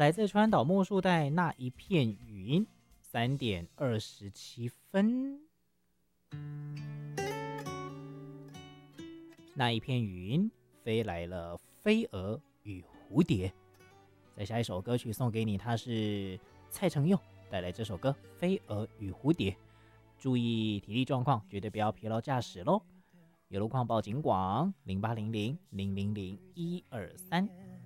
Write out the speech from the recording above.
来自川岛茉树代那一片云3:27。那一片云飞来了飞蛾与蝴蝶。再下一首歌曲送给你，它是蔡承佑带来这首歌《飞蛾与蝴蝶》。注意体力状况，绝对不要疲劳驾驶咯。有路况报警广0800000123。